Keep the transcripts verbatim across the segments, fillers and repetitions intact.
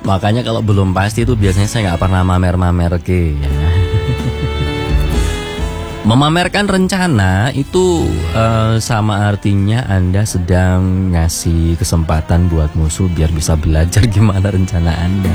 Makanya kalau belum pasti itu biasanya saya nggak pernah mamer-mamer ke ya. Memamerkan rencana itu uh, sama artinya Anda sedang ngasih kesempatan buat musuh biar bisa belajar gimana rencana Anda.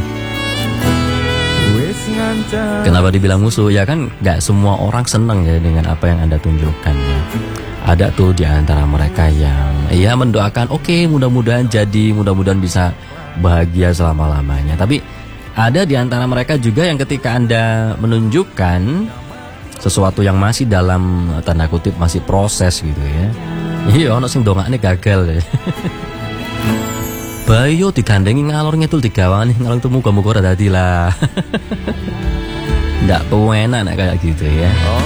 Kenapa dibilang musuh? Ya kan gak semua orang seneng ya dengan apa yang Anda tunjukkan ya. Ada tuh di antara mereka yang ya mendoakan oke okay, mudah-mudahan jadi, mudah-mudahan bisa bahagia selama-lamanya. Tapi ada di antara mereka juga yang ketika Anda menunjukkan sesuatu yang masih dalam tanda kutip masih proses gitu ya. Iya ono sing dongakne gagal ya. Bayo digandengi ngalor ngidul digawani ngalor itu muga-muga ora dadi lah. Ndak penak nek kayak gitu ya.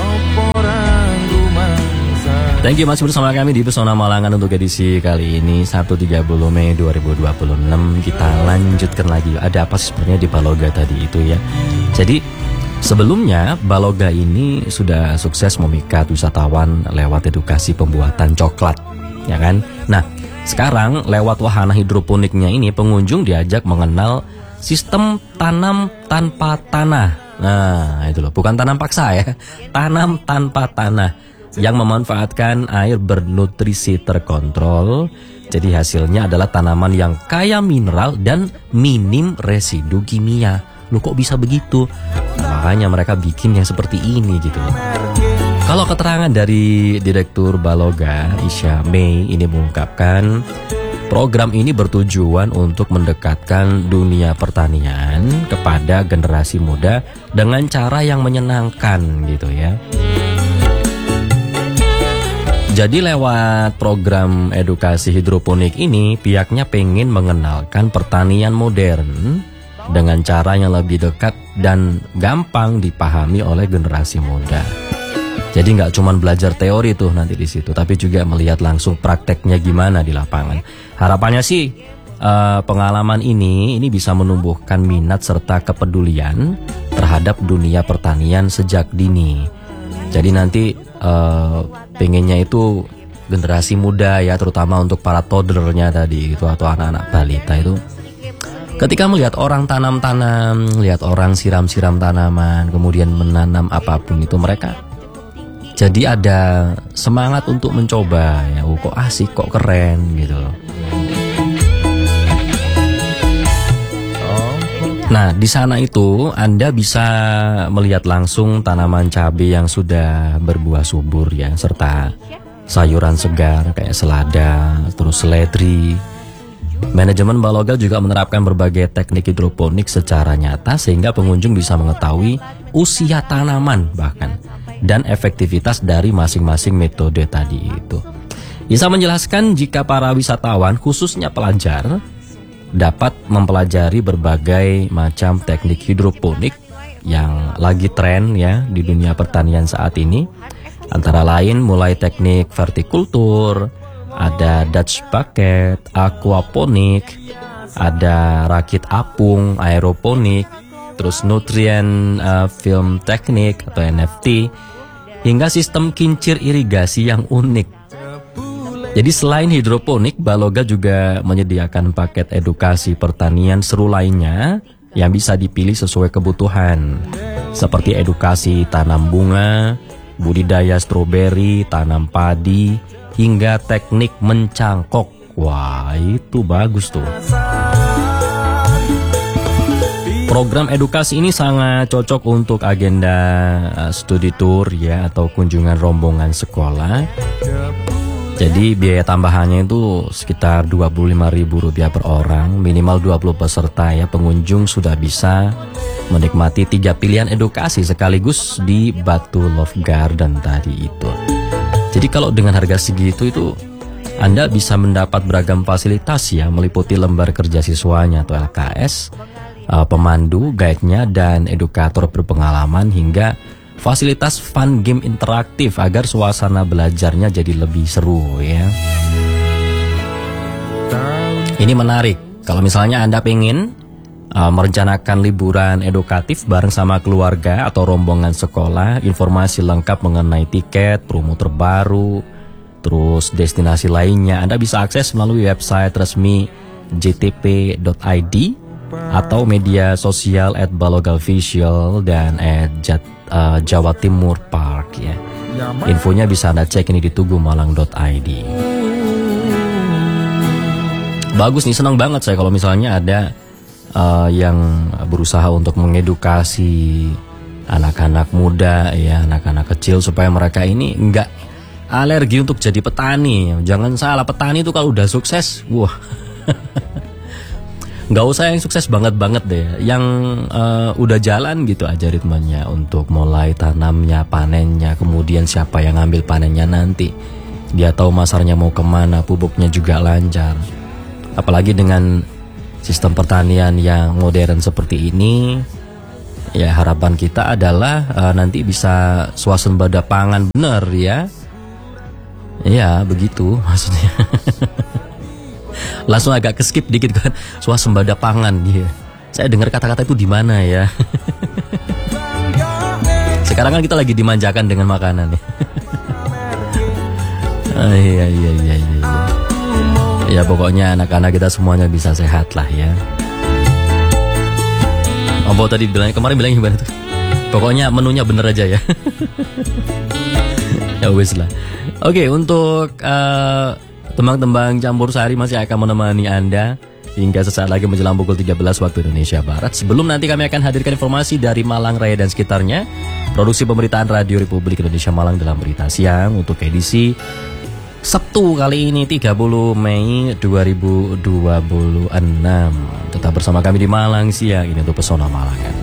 Thank you masih bersama kami di Pesona Malangan untuk edisi kali ini Sabtu tiga puluh Mei dua ribu dua puluh enam. Kita lanjutkan lagi. Ada apa sebenarnya di Baloga tadi itu ya. Jadi sebelumnya, Baloga ini sudah sukses memikat wisatawan lewat edukasi pembuatan coklat, ya kan? Nah, sekarang lewat wahana hidroponiknya ini pengunjung diajak mengenal sistem tanam tanpa tanah. Nah, itu loh, bukan tanam paksa ya, tanam tanpa tanah yang memanfaatkan air bernutrisi terkontrol. Jadi hasilnya adalah tanaman yang kaya mineral dan minim residu kimia. Loh kok bisa begitu? Makanya mereka bikin yang seperti ini gitu. Kalau keterangan dari Direktur Baloga, Isya Mei, ini mengungkapkan program ini bertujuan untuk mendekatkan dunia pertanian kepada generasi muda dengan cara yang menyenangkan gitu ya. Jadi lewat program edukasi hidroponik ini pihaknya pengen mengenalkan pertanian modern dengan cara yang lebih dekat dan gampang dipahami oleh generasi muda. Jadi nggak cuma belajar teori tuh nanti di situ, tapi juga melihat langsung prakteknya gimana di lapangan. Harapannya sih uh, pengalaman ini ini bisa menumbuhkan minat serta kepedulian terhadap dunia pertanian sejak dini. Jadi nanti uh, pengennya itu generasi muda ya, terutama untuk para toddlernya tadi itu atau anak-anak balita itu. Ketika melihat orang tanam-tanam, lihat orang siram-siram tanaman, kemudian menanam apapun itu, mereka jadi ada semangat untuk mencoba ya. Oh, kok asik, kok keren gitu loh. Nah, di sana itu Anda bisa melihat langsung tanaman cabai yang sudah berbuah subur ya, serta sayuran segar kayak selada, terus seledri. Manajemen Baloga juga menerapkan berbagai teknik hidroponik secara nyata sehingga pengunjung bisa mengetahui usia tanaman bahkan dan efektivitas dari masing-masing metode tadi itu. Bisa menjelaskan jika para wisatawan khususnya pelajar dapat mempelajari berbagai macam teknik hidroponik yang lagi tren ya di dunia pertanian saat ini, antara lain mulai teknik vertikultur, ada Dutch bucket, aquaponik, ada rakit apung, aeroponik, terus nutrient uh, film teknik atau N F T, hingga sistem kincir irigasi yang unik. Jadi selain hidroponik, Baloga juga menyediakan paket edukasi pertanian seru lainnya yang bisa dipilih sesuai kebutuhan, seperti edukasi tanam bunga, budidaya stroberi, tanam padi, hingga teknik mencangkok. Wah, itu bagus tuh. Program edukasi ini sangat cocok untuk agenda studi tour ya atau kunjungan rombongan sekolah. Jadi biaya tambahannya itu sekitar dua puluh lima ribu rupiah per orang, minimal dua puluh peserta ya. Pengunjung sudah bisa menikmati tiga pilihan edukasi sekaligus di Batu Love Garden tadi itu. Jadi kalau dengan harga segitu itu Anda bisa mendapat beragam fasilitas ya, meliputi lembar kerja siswanya atau L K S, uh, pemandu, guide-nya, dan edukator berpengalaman, hingga fasilitas fun game interaktif agar suasana belajarnya jadi lebih seru ya. Ini menarik. Kalau misalnya Anda pengen uh, merencanakan liburan edukatif bareng sama keluarga atau rombongan sekolah, informasi lengkap mengenai tiket, promo terbaru, terus destinasi lainnya, Anda bisa akses melalui website resmi j t p dot i d atau media sosial at balogalvisual dan at Jat, uh, Jawa Timur Park ya. Infonya bisa Anda cek ini di tugumalang dot i d. Bagus nih, senang banget saya kalau misalnya ada uh, yang berusaha untuk mengedukasi anak-anak muda ya, anak-anak kecil supaya mereka ini enggak alergi untuk jadi petani. Jangan salah, petani itu kalau udah sukses, wah, nggak usah yang sukses banget-banget deh, yang uh, udah jalan gitu aja ritmenya untuk mulai tanamnya, panennya, kemudian siapa yang ngambil panennya nanti, dia tahu masarnya mau kemana, pupuknya juga lancar. Apalagi dengan sistem pertanian yang modern seperti ini, ya harapan kita adalah uh, nanti bisa swasembada pangan bener ya. Ya begitu maksudnya. Langsung agak keskip dikit kan, swasembada pangan ya. Saya dengar kata-kata itu di mana ya? Sekarang kan kita lagi dimanjakan dengan makanan ya. Ah, iya iya iya iya. Ya pokoknya anak-anak kita semuanya bisa sehat lah ya. Apa tadi bilang kemarin bilang gimana tuh? Pokoknya menunya bener aja ya. Ya wis lah. Oke, untuk uh, tembang-tembang campur sari masih akan menemani Anda hingga sesaat lagi menjelang pukul tiga belas waktu Indonesia Barat. Sebelum nanti kami akan hadirkan informasi dari Malang Raya dan sekitarnya, produksi pemberitaan Radio Republik Indonesia Malang dalam berita siang untuk edisi Sabtu kali ini tiga puluh Mei dua ribu dua puluh enam. Tetap bersama kami di Malang Siang ini untuk Pesona Malangan.